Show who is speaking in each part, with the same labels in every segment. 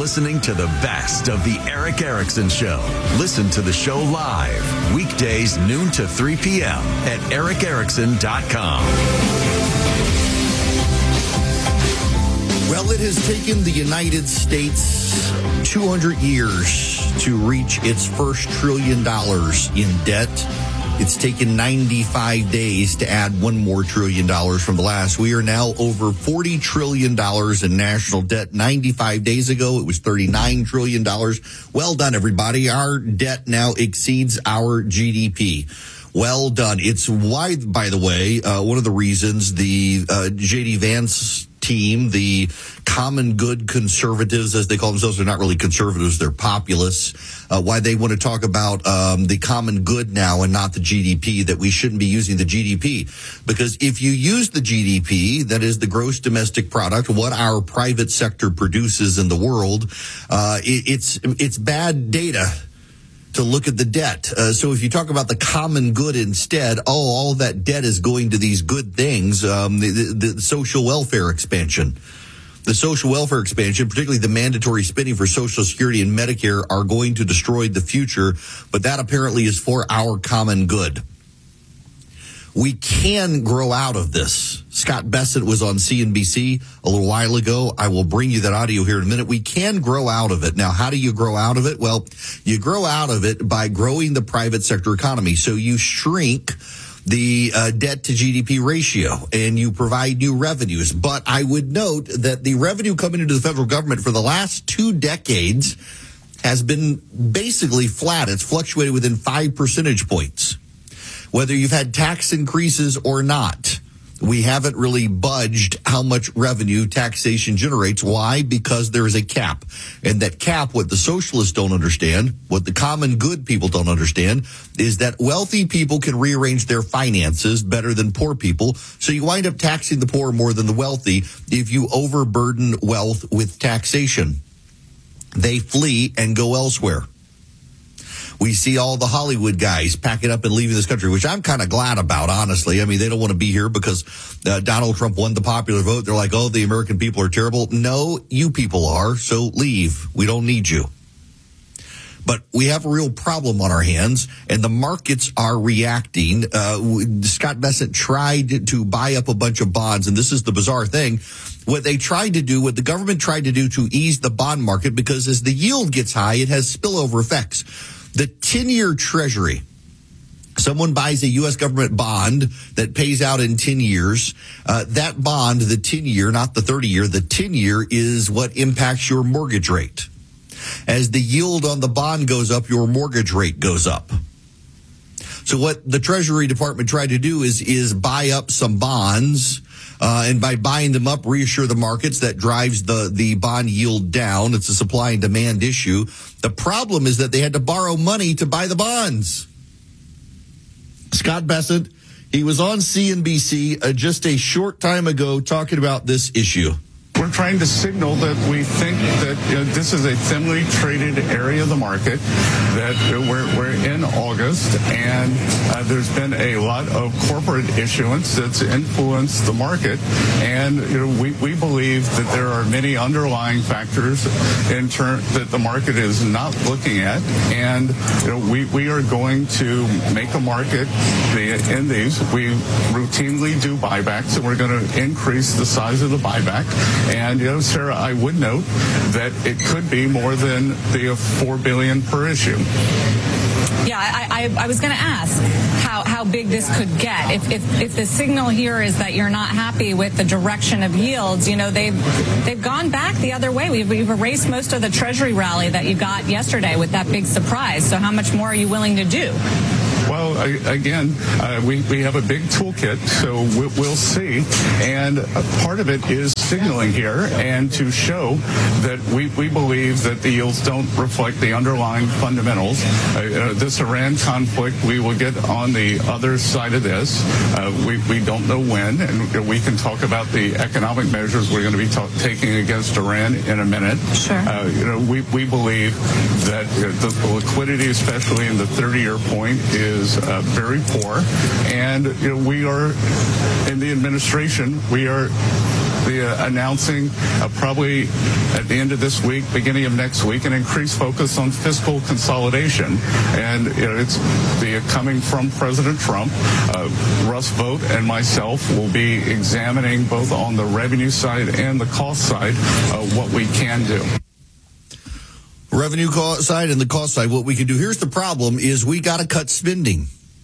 Speaker 1: listening to the best of the Eric Erickson Show. Listen to the show live, weekdays noon to 3 p.m. at ericerickson.com.
Speaker 2: Well, it has taken the United States 200 years to reach its first $1 trillion in debt. It's taken 95 days to add $1 more trillion from the last. We are now over $40 trillion in national debt. 95 days ago, it was $39 trillion. Well done, everybody. Our debt now exceeds our GDP. Well done. It's why, by the way, one of the reasons the J.D. Vance team, the common good conservatives, as they call themselves, they're not really conservatives, they're populists, why they want to talk about the common good now and not the GDP, that we shouldn't be using the GDP. Because if you use the GDP, that is the gross domestic product, what our private sector produces in the world, it's bad data to look at the debt. So if you talk about the common good instead, all that debt is going to these good things, the social welfare expansion. The social welfare expansion, particularly the mandatory spending for Social Security and Medicare, are going to destroy the future, but that apparently is for our common good. We can grow out of this. Scott Bessent was on CNBC a little while ago. I will bring you that audio here in a minute. We can grow out of it. Now, how do you grow out of it? Well, you grow out of it by growing the private sector economy. So you shrink the debt to GDP ratio and you provide new revenues. But I would note that the revenue coming into the federal government for the last 2 decades has been basically flat. It's fluctuated within 5 percentage points. Whether you've had tax increases or not, we haven't really budged how much revenue taxation generates. Why? Because there is a cap. And that cap, what the socialists don't understand, what the common good people don't understand, is that wealthy people can rearrange their finances better than poor people. So you wind up taxing the poor more than the wealthy if you overburden wealth with taxation. They flee and go elsewhere. We see all the Hollywood guys packing up and leaving this country, which I'm kind of glad about, honestly. I mean, they don't want to be here because Donald Trump won the popular vote. They're like, oh, the American people are terrible. No, you people are, so leave. We don't need you. But we have a real problem on our hands, and the markets are reacting. Scott Bessent tried to buy up a bunch of bonds, and this is the bizarre thing. What the government tried to do to ease the bond market, because as the yield gets high, it has spillover effects. The 10-year Treasury, someone buys a U.S. government bond that pays out in 10 years. That bond, the 10-year, not the 30-year, the 10-year is what impacts your mortgage rate. As the yield on the bond goes up, your mortgage rate goes up. So what the Treasury Department tried to do is buy up some bonds, and by buying them up, reassure the markets. That drives the bond yield down. It's a supply and demand issue. The problem is that they had to borrow money to buy the bonds. Scott Bessent, he was on CNBC just a short time ago talking about this issue.
Speaker 3: We're trying to signal that we think that this is a thinly traded area of the market, that we're in August, and there's been a lot of corporate issuance that's influenced the market, and we believe that there are many underlying factors that the market is not looking at, and we are going to make a market in these. We routinely do buybacks, and we're going to increase the size of the buyback. And, Sarah, I would note that it could be more than the $4 billion per issue.
Speaker 4: Yeah, I was going to ask how big this could get. If the signal here is that you're not happy with the direction of yields, they've gone back the other way. We've erased most of the Treasury rally that you got yesterday with that big surprise. So how much more are you willing to do?
Speaker 3: Well, again, we have a big toolkit, so we'll see. And part of it is signaling here and to show that we believe that the yields don't reflect the underlying fundamentals. This Iran conflict, we will get on the other side of this. We don't know when, and we can talk about the economic measures we're going to be taking against Iran in a minute.
Speaker 4: Sure.
Speaker 3: We believe that the liquidity, especially in the 30-year point, is very poor, and we are in the administration. We are be announcing probably at the end of this week, beginning of next week, an increased focus on fiscal consolidation. And it's coming from President Trump. Russ Vought and myself will be examining both on the revenue side and the cost side what we can do.
Speaker 2: Revenue side and the cost side, what we can do. Here's the problem is we got to cut spending.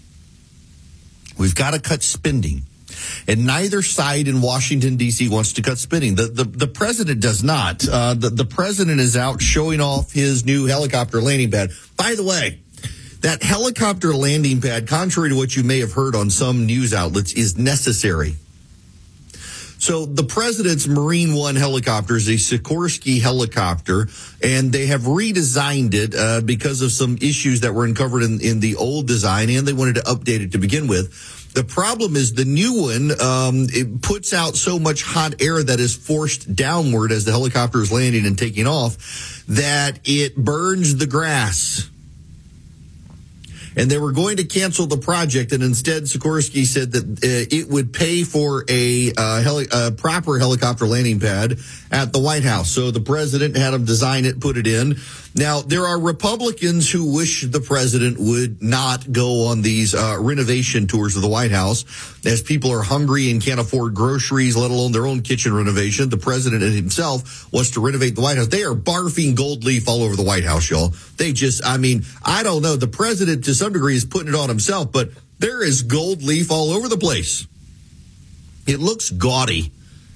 Speaker 2: We've got to cut spending. And neither side in Washington, D.C. wants to cut spending. The president does not. The president is out showing off his new helicopter landing pad. By the way, that helicopter landing pad, contrary to what you may have heard on some news outlets, is necessary. So the president's Marine One helicopter is a Sikorsky helicopter, and they have redesigned it because of some issues that were uncovered in the old design, and they wanted to update it to begin with. The problem is the new one, it puts out so much hot air that is forced downward as the helicopter is landing and taking off that it burns the grass. And they were going to cancel the project, and instead Sikorsky said that it would pay for a proper helicopter landing pad at the White House. So the president had them design it, put it in. Now, there are Republicans who wish the president would not go on these renovation tours of the White House as people are hungry and can't afford groceries, let alone their own kitchen renovation. The president himself wants to renovate the White House. They are barfing gold leaf all over the White House, y'all. They just, I don't know. The president, to some degree, is putting it on himself, but there is gold leaf all over the place. It looks gaudy.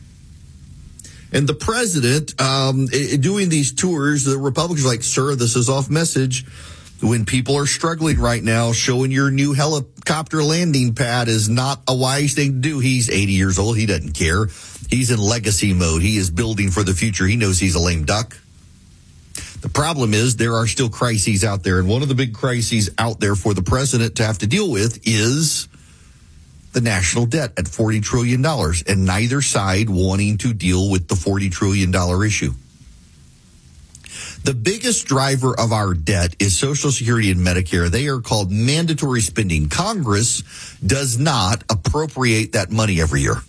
Speaker 2: And the president, doing these tours, the Republicans are like, sir, this is off message. When people are struggling right now, showing your new helicopter landing pad is not a wise thing to do. He's 80 years old. He doesn't care. He's in legacy mode. He is building for the future. He knows he's a lame duck. The problem is there are still crises out there. And one of the big crises out there for the president to have to deal with is the national debt at $40 trillion, and neither side wanting to deal with the $40 trillion issue. The biggest driver of our debt is Social Security and Medicare. They are called mandatory spending. Congress does not appropriate that money every year.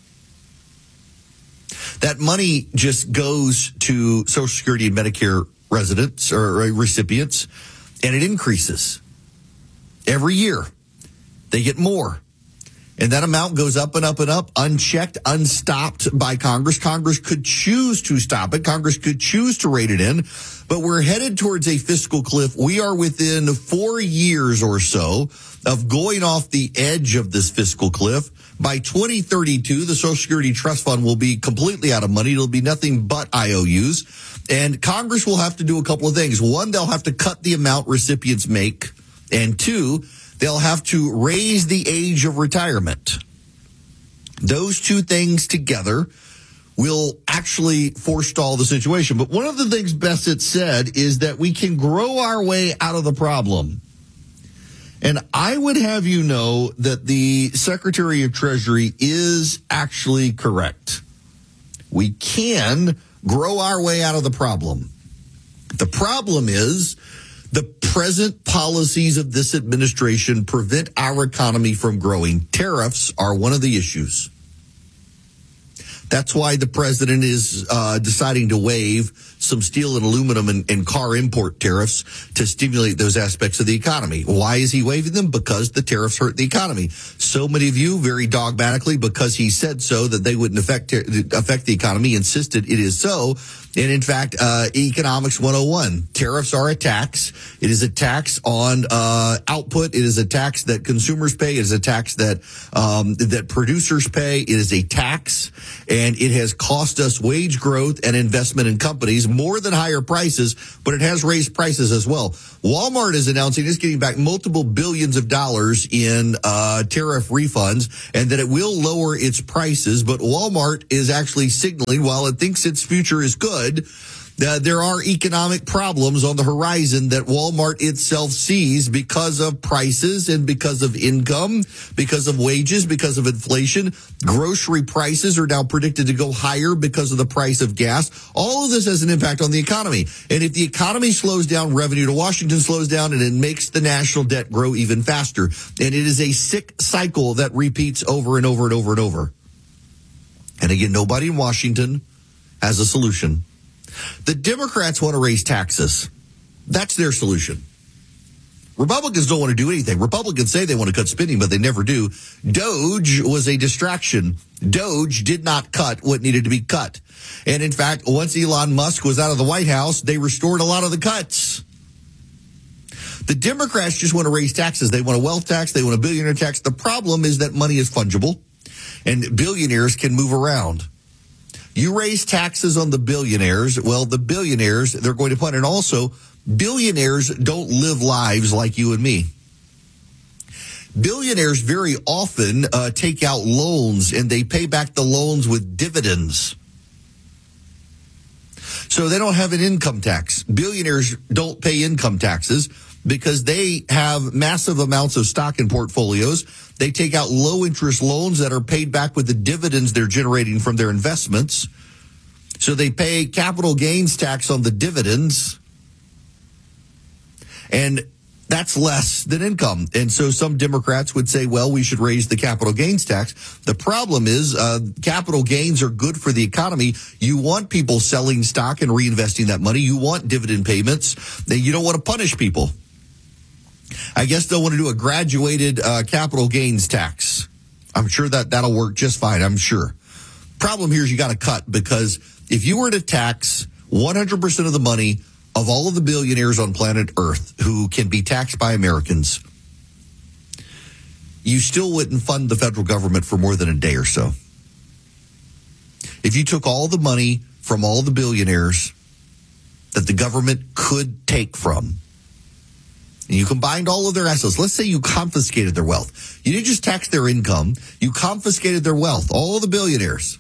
Speaker 2: That money just goes to Social Security and Medicare residents or recipients, and it increases every year. They get more. And that amount goes up and up and up, unchecked, unstopped by Congress. Congress could choose to stop it. Congress could choose to rate it in. But we're headed towards a fiscal cliff. We are within 4 years or so of going off the edge of this fiscal cliff. By 2032, the Social Security Trust Fund will be completely out of money. It'll be nothing but IOUs. And Congress will have to do a couple of things. One, they'll have to cut the amount recipients make. And two, they'll have to raise the age of retirement. Those two things together will actually forestall the situation. But one of the things Bassett said is that we can grow our way out of the problem. And I would have you know that the Secretary of Treasury is actually correct. We can grow our way out of the problem. The problem is the present policies of this administration prevent our economy from growing. Tariffs are one of the issues. That's why the president is deciding to waive some steel and aluminum and car import tariffs to stimulate those aspects of the economy. Why is he waiving them? Because the tariffs hurt the economy. So many of you, very dogmatically, because he said so, that they wouldn't affect the economy, insisted it is so. And in fact, Economics 101, tariffs are a tax. It is a tax on output. It is a tax that consumers pay. It is a tax that that producers pay. It is a tax, and it has cost us wage growth and investment in companies more than higher prices, but it has raised prices as well. Walmart is announcing it's getting back multiple billions of dollars in tariff refunds, and that it will lower its prices. But Walmart is actually signaling, while it thinks its future is good, there are economic problems on the horizon that Walmart itself sees because of prices and because of income, because of wages, because of inflation. Grocery prices are now predicted to go higher because of the price of gas. All of this has an impact on the economy. And if the economy slows down, revenue to Washington slows down, and it makes the national debt grow even faster. And it is a sick cycle that repeats over and over and over and over. And again, nobody in Washington has a solution. The Democrats want to raise taxes. That's their solution. Republicans don't want to do anything. Republicans say they want to cut spending, but they never do. Doge was a distraction. Doge did not cut what needed to be cut. And in fact, once Elon Musk was out of the White House, they restored a lot of the cuts. The Democrats just want to raise taxes. They want a wealth tax. They want a billionaire tax. The problem is that money is fungible and billionaires can move around. You raise taxes on the billionaires. Well, the billionaires, they're going to put in also. Billionaires don't live lives like you and me. Billionaires very often take out loans and they pay back the loans with dividends. So they don't have an income tax. Billionaires don't pay income taxes because they have massive amounts of stock in portfolios. They take out low interest loans that are paid back with the dividends they're generating from their investments. So they pay capital gains tax on the dividends. And that's less than income. And so some Democrats would say, well, we should raise the capital gains tax. The problem is capital gains are good for the economy. You want people selling stock and reinvesting that money. You want dividend payments. You don't want to punish people. I guess they'll want to do a graduated capital gains tax. I'm sure that'll work just fine, I'm sure. Problem here is you got to cut, because if you were to tax 100% of the money of all of the billionaires on planet Earth who can be taxed by Americans, you still wouldn't fund the federal government for more than a day or so. If you took all the money from all the billionaires that the government could take from, and you combined all of their assets, let's say you confiscated their wealth. You didn't just tax their income, you confiscated their wealth, all of the billionaires.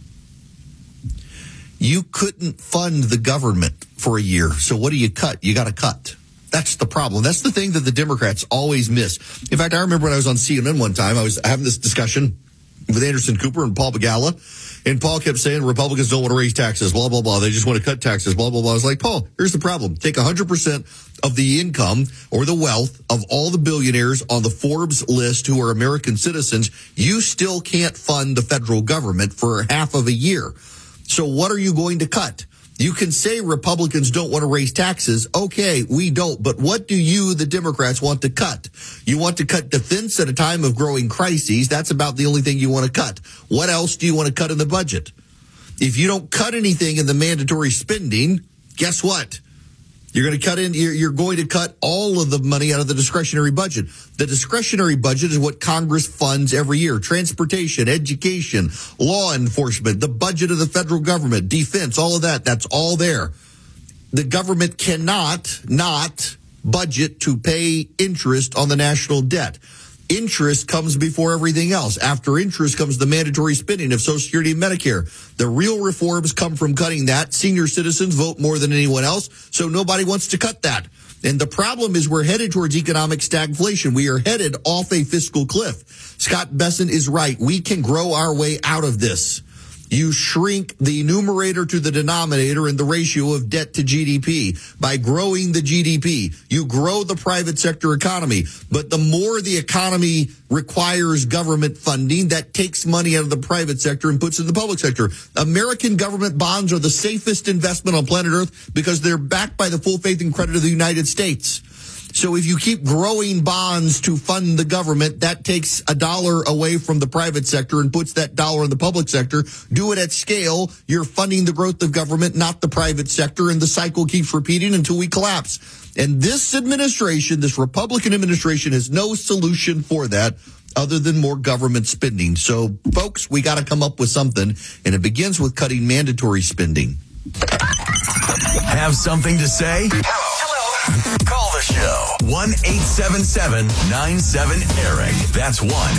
Speaker 2: You couldn't fund the government for a year. So what do you cut? You got to cut. That's the problem. That's the thing that the Democrats always miss. In fact, I remember when I was on CNN one time, I was having this discussion with Anderson Cooper and Paul Begala, and Paul kept saying Republicans don't want to raise taxes, blah, blah, blah. They just want to cut taxes, blah, blah, blah. I was like, Paul, here's the problem. Take 100% of the income or the wealth of all the billionaires on the Forbes list who are American citizens. You still can't fund the federal government for half of a year. So what are you going to cut? You can say Republicans don't want to raise taxes. Okay, we don't. But what do you, the Democrats, want to cut? You want to cut defense at a time of growing crises. That's about the only thing you want to cut. What else do you want to cut in the budget? If you don't cut anything in the mandatory spending, guess what? You're going to cut all of the money out of the discretionary budget. The discretionary budget is what Congress funds every year. Transportation, education, law enforcement, the budget of the federal government, defense, all of that. That's all there. The government cannot not budget to pay interest on the national debt. Interest comes before everything else. After interest comes the mandatory spending of Social Security and Medicare. The real reforms come from cutting that. Senior citizens vote more than anyone else, so nobody wants to cut that. And the problem is we're headed towards economic stagflation. We are headed off a fiscal cliff. Scott Besson is right. We can grow our way out of this. You shrink the numerator to the denominator in the ratio of debt to GDP. By growing the GDP, you grow the private sector economy. But the more the economy requires government funding, that takes money out of the private sector and puts it in the public sector. American government bonds are the safest investment on planet Earth because they're backed by the full faith and credit of the United States. So if you keep growing bonds to fund the government, that takes $1 away from the private sector and puts that dollar in the public sector. Do it at scale. You're funding the growth of government, not the private sector, and the cycle keeps repeating until we collapse. And this administration, this Republican administration, has no solution for that other than more government spending. So, folks, we got to come up with something, and it begins with cutting mandatory spending.
Speaker 1: Have something to say? Call the show. 1-877-97-ERIC. That's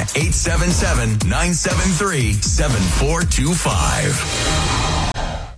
Speaker 1: 1-877-973-7425.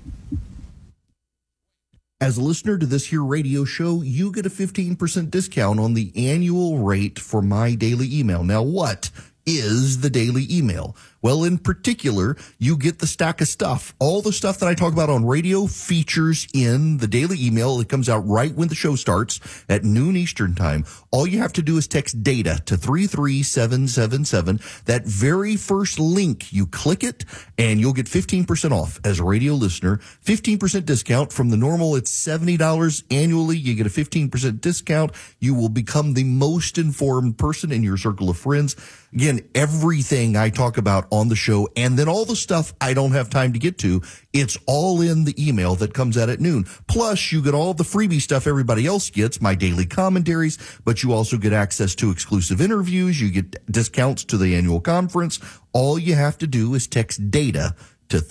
Speaker 2: As a listener to this here radio show, you get a 15% discount on the annual rate for my daily email. Now, what is the daily email? Well, in particular, you get the stack of stuff. All the stuff that I talk about on radio features in the daily email. It comes out right when the show starts at noon Eastern time. All you have to do is text DATA to 33777. That very first link, you click it and you'll get 15% off as a radio listener. 15% discount from the normal. It's $70 annually. You get a 15% discount. You will become the most informed person in your circle of friends. Again, everything I talk about on the show and then all the stuff I don't have time to get to, it's all in the email that comes out at noon. Plus, you get all the freebie stuff everybody else gets, my daily commentaries, but you also get access to exclusive interviews. You get discounts to the annual conference. All you have to do is text DATA to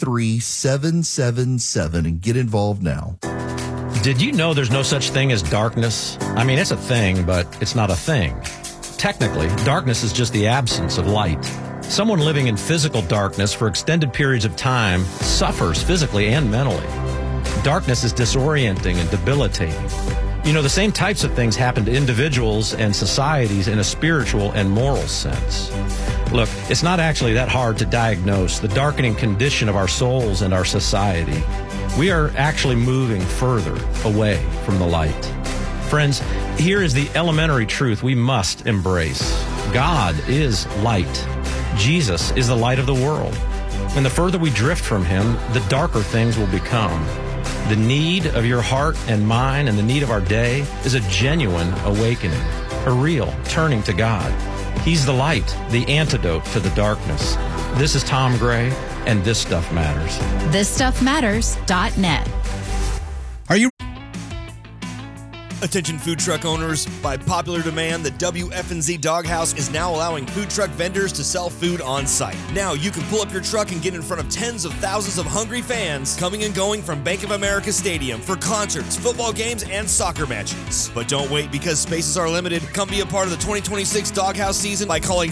Speaker 2: 33777 and get involved now.
Speaker 5: Did you know there's no such thing as darkness? I mean, it's a thing, but it's not a thing. Technically, darkness is just the absence of light. Someone living in physical darkness for extended periods of time suffers physically and mentally. Darkness is disorienting and debilitating. You know, the same types of things happen to individuals and societies in a spiritual and moral sense. Look, it's not actually that hard to diagnose the darkening condition of our souls and our society. We are actually moving further away from the light. Friends, here is the elementary truth we must embrace. God is light. Jesus is the light of the world. And the further we drift from him, the darker things will become. The need of your heart and mine and the need of our day is a genuine awakening, a real turning to God. He's the light, the antidote to the darkness. This is Tom Gray, and This Stuff Matters.
Speaker 6: ThisStuffMatters.net.
Speaker 7: Are you... Attention food truck owners, by popular demand, the WFNZ Doghouse is now allowing food truck vendors to sell food on site. Now you can pull up your truck and get in front of tens of thousands of hungry fans coming and going from Bank of America Stadium for concerts, football games, and soccer matches. But don't wait, because spaces are limited. Come be a part of the 2026 Doghouse season by calling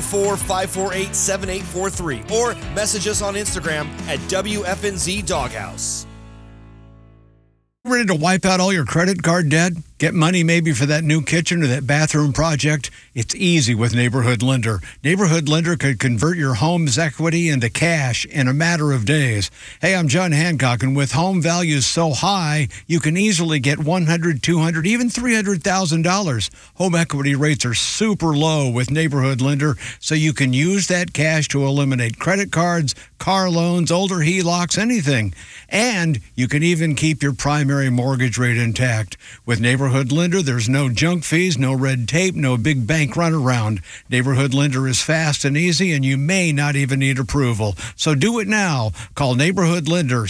Speaker 7: 704-548-7843 or message us on Instagram at WFNZ Doghouse.
Speaker 8: Ready to wipe out all your credit card debt? Get money maybe for that new kitchen or that bathroom project? It's easy with Neighborhood Lender. Neighborhood Lender could convert your home's equity into cash in a matter of days. Hey, I'm John Hancock, and with home values so high, you can easily get $100,000, $200,000, even $300,000. Home equity rates are super low with Neighborhood Lender, so you can use that cash to eliminate credit cards, car loans, older HELOCs, anything. And you can even keep your primary mortgage rate intact. With Neighborhood Lender, there's no junk fees, no red tape, no big bank runaround. Neighborhood Lender is fast and easy, and you may not even need approval. So do it now. Call Neighborhood Lender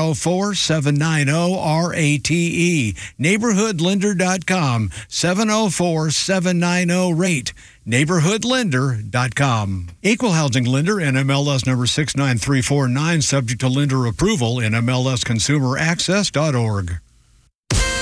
Speaker 8: 704-790-RATE. NeighborhoodLender.com 704-790-RATE. NeighborhoodLender.com. Equal housing lender, NMLS number 69349, subject to lender approval, NMLSConsumerAccess.org.